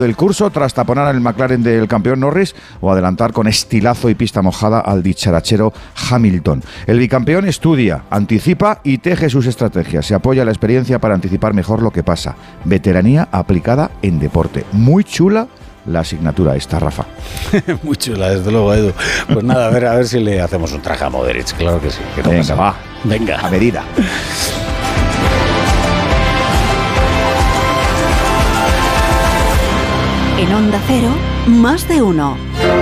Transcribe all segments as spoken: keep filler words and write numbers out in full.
del curso tras taponar al McLaren del campeón Norris o adelantar con estilazo y pista mojada al dicharachero Hamilton. El bicampeón estudia, anticipa y teje sus estrategias. Se apoya en la experiencia para anticipar mejor lo que pasa. Veteranía aplicada en deporte. Muy chula la asignatura esta, Rafa. Muy chula, desde luego, Edu. Pues nada, a ver, a ver si le hacemos un traje a Modric. Claro que sí. Que no Venga, pasa. va. Venga. A medida. En Onda Cero, más de uno.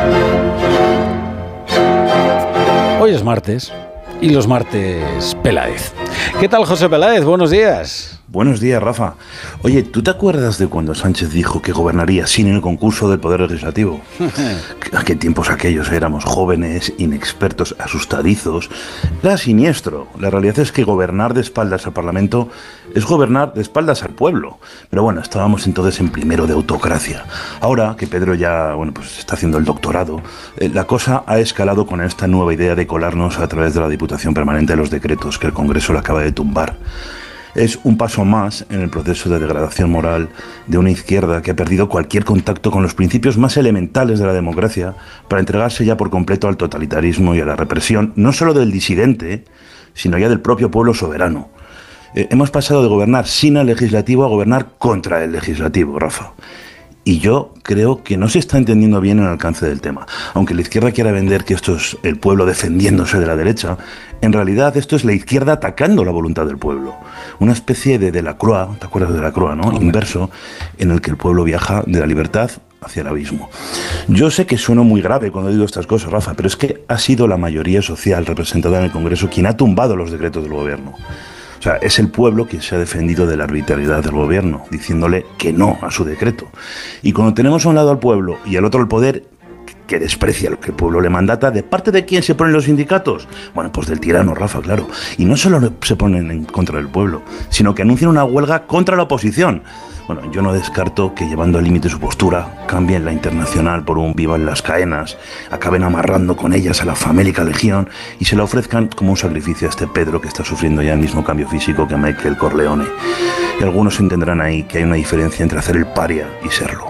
Hoy es martes y los martes Peláez. ¿Qué tal, José Peláez? Buenos días. Buenos días, Rafa. Oye, ¿tú te acuerdas de cuando Sánchez dijo que gobernaría sin el concurso del Poder Legislativo? ¿A qué tiempos aquellos? Éramos jóvenes, inexpertos, asustadizos. Era siniestro. La realidad es que gobernar de espaldas al Parlamento es gobernar de espaldas al pueblo. Pero bueno, estábamos entonces en primero de autocracia. Ahora que Pedro ya, bueno, pues está haciendo el doctorado, eh, la cosa ha escalado con esta nueva idea de colarnos a través de la Diputación Permanente de los Decretos que el Congreso le acaba de tumbar. Es un paso más en el proceso de degradación moral de una izquierda que ha perdido cualquier contacto con los principios más elementales de la democracia para entregarse ya por completo al totalitarismo y a la represión, no solo del disidente, sino ya del propio pueblo soberano. Eh, hemos pasado de gobernar sin el legislativo a gobernar contra el legislativo, Rafa. Y yo creo que no se está entendiendo bien el alcance del tema. Aunque la izquierda quiera vender que esto es el pueblo defendiéndose de la derecha, en realidad esto es la izquierda atacando la voluntad del pueblo. Una especie de Delacroix, ¿te acuerdas de Delacroix, no? Inverso, en el que el pueblo viaja de la libertad hacia el abismo. Yo sé que sueno muy grave cuando digo estas cosas, Rafa, pero es que ha sido la mayoría social representada en el Congreso quien ha tumbado los decretos del gobierno. O sea, es el pueblo quien se ha defendido de la arbitrariedad del gobierno, diciéndole que no a su decreto. Y cuando tenemos a un lado al pueblo y al otro el poder, que desprecia lo que el pueblo le mandata, ¿de parte de quién se ponen los sindicatos? Bueno, pues del tirano, Rafa, claro. Y no solo se ponen en contra del pueblo, sino que anuncian una huelga contra la oposición. Bueno, yo no descarto que llevando al límite su postura, cambien la Internacional por un viva en las caenas, acaben amarrando con ellas a la famélica legión y se la ofrezcan como un sacrificio a este Pedro que está sufriendo ya el mismo cambio físico que Michael Corleone. Y algunos entenderán ahí que hay una diferencia entre hacer el paria y serlo.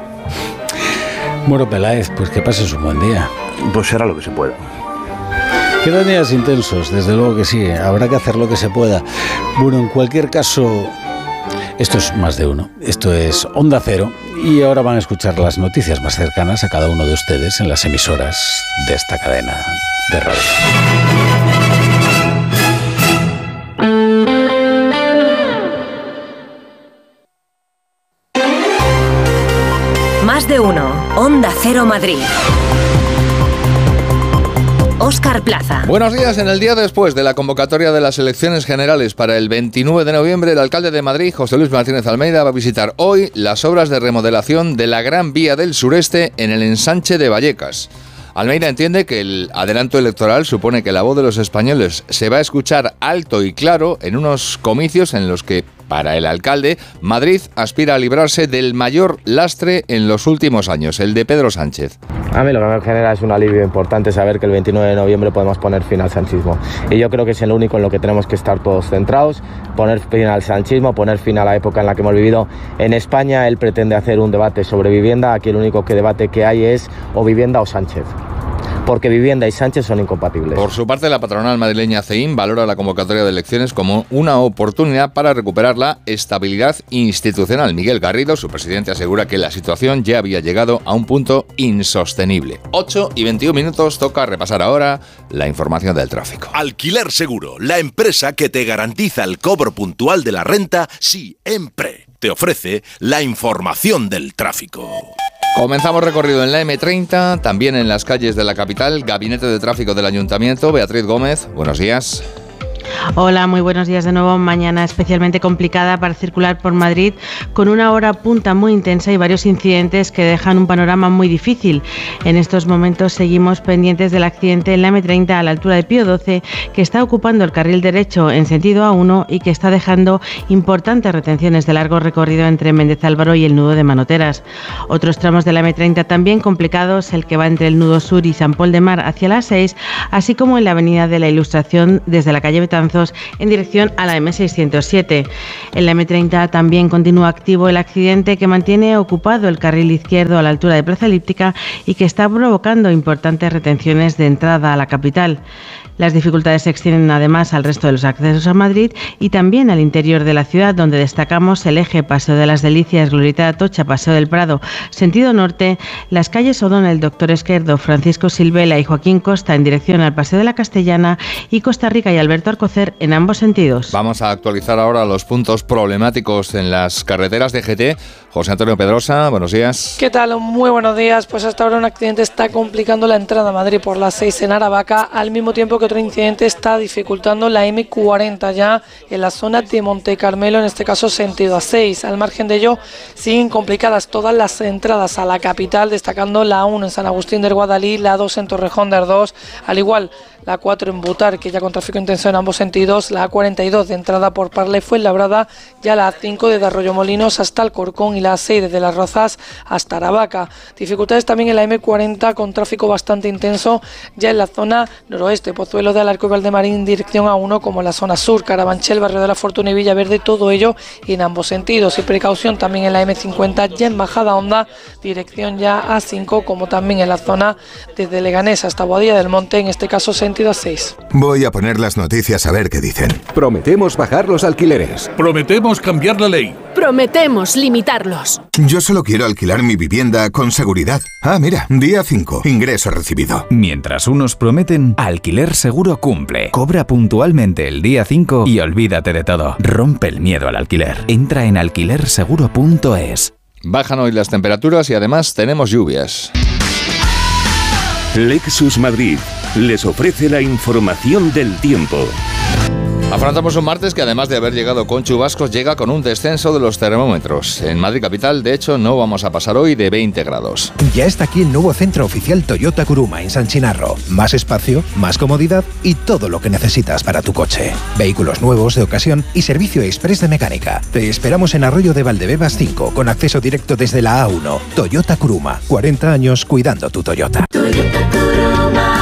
Bueno, Peláez, pues que pases un buen día. Pues será lo que se pueda. Quedan días intensos, desde luego que sí, habrá que hacer lo que se pueda. Bueno, en cualquier caso, esto es más de uno, esto es Onda Cero y ahora van a escuchar las noticias más cercanas a cada uno de ustedes en las emisoras de esta cadena de radio. Más de uno, Onda Cero Madrid. Óscar Plaza. Buenos días. En el día después de la convocatoria de las elecciones generales para el veintinueve de noviembre, el alcalde de Madrid, José Luis Martínez Almeida, va a visitar hoy las obras de remodelación de la Gran Vía del Sureste en el ensanche de Vallecas. Almeida entiende que el adelanto electoral supone que la voz de los españoles se va a escuchar alto y claro en unos comicios en los que, para el alcalde, Madrid aspira a librarse del mayor lastre en los últimos años, el de Pedro Sánchez. A mí lo que me genera es un alivio importante saber que el veintinueve de noviembre podemos poner fin al sanchismo. Y yo creo que es el único en lo que tenemos que estar todos centrados, poner fin al sanchismo, poner fin a la época en la que hemos vivido en España. Él pretende hacer un debate sobre vivienda, aquí el único que debate que hay es o vivienda o Sánchez. Porque vivienda y Sánchez son incompatibles. Por su parte, la patronal madrileña C E I M valora la convocatoria de elecciones como una oportunidad para recuperar la estabilidad institucional. Miguel Garrido, su presidente, asegura que la situación ya había llegado a un punto insostenible. ocho y veintiún minutos, toca repasar ahora la información del tráfico. Alquiler Seguro, la empresa que te garantiza el cobro puntual de la renta siempre. Te ofrece la información del tráfico. Comenzamos recorrido en la eme treinta, también en las calles de la capital. Gabinete de Tráfico del Ayuntamiento, Beatriz Gómez, buenos días. Hola, muy buenos días de nuevo. Mañana especialmente complicada para circular por Madrid, con una hora punta muy intensa y varios incidentes que dejan un panorama muy difícil. En estos momentos seguimos pendientes del accidente en la eme treinta a la altura de Pío doce, que está ocupando el carril derecho en sentido A uno y que está dejando importantes retenciones de largo recorrido entre Méndez Álvaro y el nudo de Manoteras. Otros tramos de la eme treinta también complicados, el que va entre el nudo sur y San Pol de Mar hacia la seis, así como en la avenida de la Ilustración desde la calle Beta Betanzos en dirección a la eme seiscientos siete. En la eme treinta también continúa activo el accidente que mantiene ocupado el carril izquierdo a la altura de Plaza Elíptica y que está provocando importantes retenciones de entrada a la capital. Las dificultades se extienden además al resto de los accesos a Madrid y también al interior de la ciudad, donde destacamos el eje Paseo de las Delicias, Glorieta de Atocha, Paseo del Prado, sentido norte, las calles O'Donnell, Doctor Esquerdo, Francisco Silvela y Joaquín Costa en dirección al Paseo de la Castellana y Costa Rica y Alberto Alcocer en ambos sentidos. Vamos a actualizar ahora los puntos problemáticos en las carreteras de G T. José Antonio Pedrosa, buenos días. ¿Qué tal? Muy buenos días. Pues hasta ahora un accidente está complicando la entrada a Madrid por la seis en Aravaca, al mismo tiempo que otro incidente está dificultando la eme cuarenta ya en la zona de Monte Carmelo, en este caso sentido A seis. Al margen de ello, siguen complicadas todas las entradas a la capital, destacando la uno en San Agustín del Guadalí, la dos en Torrejón de Ardoz, al igual la cuatro en Butar, que ya con tráfico intenso en ambos sentidos, la A cuarenta y dos de entrada por Parla y Fuenlabrada, ya la A cinco desde Arroyomolinos hasta Alcorcón y la A seis desde Las Rozas hasta Aravaca. Dificultades también en la eme cuarenta con tráfico bastante intenso ya en la zona noroeste, Pozuelo de Alarco y Valdemarín dirección A uno, como en la zona sur, Carabanchel, Barrio de la Fortuna y Villaverde, todo ello en ambos sentidos. Y precaución también en la eme cincuenta ya en Majada Honda, dirección ya A cinco, como también en la zona desde Leganés hasta Boadilla del Monte, en este caso sentido A seis. Voy a poner las noticias a ver qué dicen. Prometemos bajar los alquileres. Prometemos cambiar la ley. Prometemos limitarlos. Yo solo quiero alquilar mi vivienda con seguridad. Ah, mira, día cinco, ingreso recibido. Mientras unos prometen, Alquiler Seguro cumple. Cobra puntualmente el día cinco y olvídate de todo. Rompe el miedo al alquiler. Entra en alquiler seguro punto es. Bajan hoy las temperaturas y además tenemos lluvias. Lexus Madrid les ofrece la información del tiempo. Afrontamos un martes que, además de haber llegado con chubascos, llega con un descenso de los termómetros. En Madrid capital, de hecho, no vamos a pasar hoy de veinte grados. Ya está aquí el nuevo centro oficial Toyota Kuruma en San Chinarro. Más espacio, más comodidad y todo lo que necesitas para tu coche. Vehículos nuevos, de ocasión y servicio express de mecánica. Te esperamos en Arroyo de Valdebebas cinco, con acceso directo desde la A uno. Toyota Kuruma, cuarenta años cuidando tu Toyota. Toyota Kuruma.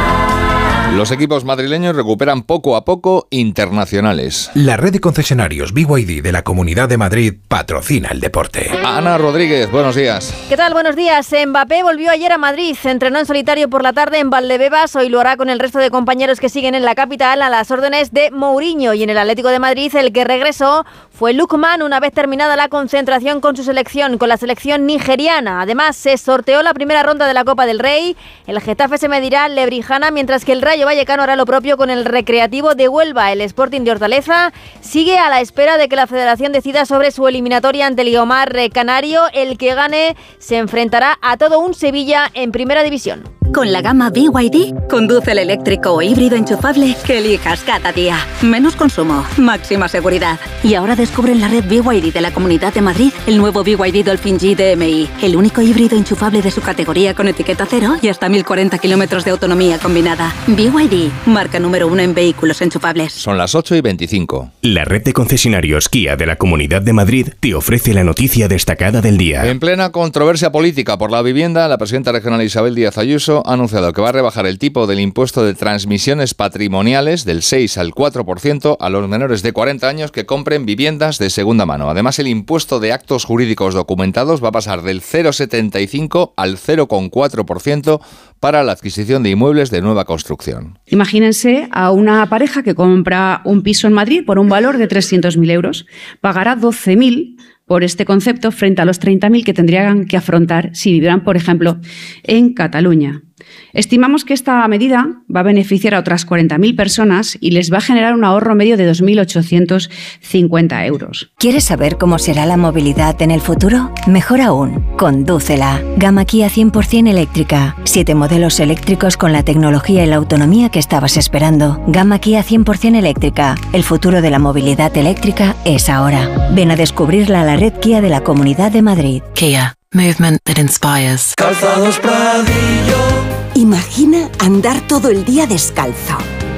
Los equipos madrileños recuperan poco a poco internacionales. La red de concesionarios B Y D de la Comunidad de Madrid patrocina el deporte. Ana Rodríguez, buenos días. ¿Qué tal? Buenos días. Mbappé volvió ayer a Madrid, entrenó en solitario por la tarde en Valdebebas, hoy lo hará con el resto de compañeros que siguen en la capital a las órdenes de Mourinho, y en el Atlético de Madrid el que regresó fue Lookman una vez terminada la concentración con su selección, con la selección nigeriana. Además se sorteó la primera ronda de la Copa del Rey, el Getafe se medirá al Lebrijana, mientras que el Rayo Vallecano hará lo propio con el Recreativo de Huelva. El Sporting de Hortaleza sigue a la espera de que la Federación decida sobre su eliminatoria ante el Guiomar Canario. El que gane se enfrentará a todo un Sevilla en Primera División. Con la gama B Y D, conduce el eléctrico o híbrido enchufable que elijas cada día. Menos consumo, máxima seguridad. Y ahora descubre en la red B Y D de la Comunidad de Madrid el nuevo B Y D Dolphin G D M I, el único híbrido enchufable de su categoría con etiqueta cero y hasta mil cuarenta kilómetros de autonomía combinada. B Y D, marca número uno en vehículos enchufables. Son las ocho y veinticinco. La red de concesionarios Kia de la Comunidad de Madrid te ofrece la noticia destacada del día. En plena controversia política por la vivienda, la presidenta regional Isabel Díaz Ayuso ha anunciado que va a rebajar el tipo del impuesto de transmisiones patrimoniales del seis al cuatro por ciento a los menores de cuarenta años que compren viviendas de segunda mano. Además, el impuesto de actos jurídicos documentados va a pasar del cero coma setenta y cinco al cero coma cuatro por ciento para la adquisición de inmuebles de nueva construcción. Imagínense a una pareja que compra un piso en Madrid por un valor de trescientos mil euros. Pagará doce mil por este concepto frente a los treinta mil que tendrían que afrontar si vivieran, por ejemplo, en Cataluña. Estimamos que esta medida va a beneficiar a otras cuarenta mil personas y les va a generar un ahorro medio de dos mil ochocientos cincuenta euros. ¿Quieres saber cómo será la movilidad en el futuro? Mejor aún, condúcela. Gama Kia cien por ciento eléctrica. Siete modelos eléctricos con la tecnología y la autonomía que estabas esperando. Gama Kia cien por ciento eléctrica. El futuro de la movilidad eléctrica es ahora. Ven a descubrirla a la red Kia de la Comunidad de Madrid. Kia. Movement that inspires. Calzados Pradillo. Imagina andar todo el día descalzo.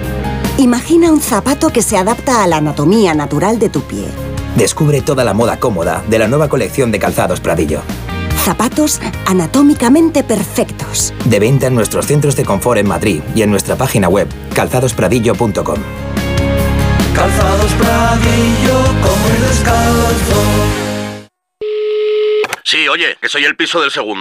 Imagina un zapato que se adapta a la anatomía natural de tu pie. Descubre toda la moda cómoda de la nueva colección de Calzados Pradillo. Zapatos anatómicamente perfectos. De venta en nuestros centros de confort en Madrid y en nuestra página web calzados pradillo punto com. Calzados Pradillo, como ir descalzo. Sí, oye, que soy el piso del segundo.